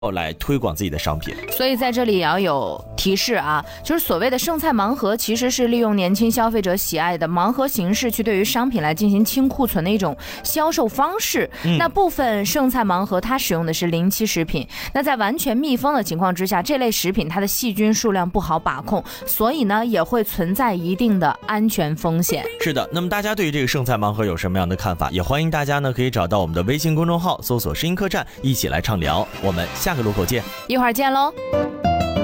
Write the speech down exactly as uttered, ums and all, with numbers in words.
来推广自己的商品。 所以在这里也要有提示啊，就是所谓的剩菜盲盒其实是利用年轻消费者喜爱的盲盒形式去对于商品来进行清库存的一种销售方式、嗯、那部分剩菜盲盒它使用的是临期食品，那在完全密封的情况之下，这类食品它的细菌数量不好把控，所以呢也会存在一定的安全风险。 是的，那么大家对于这个剩菜盲盒有什么样的看法，也欢迎大家呢可以找到我们的微信公众号，搜索声音客栈，一起来畅聊。我们下个路口见， 一会儿见喽。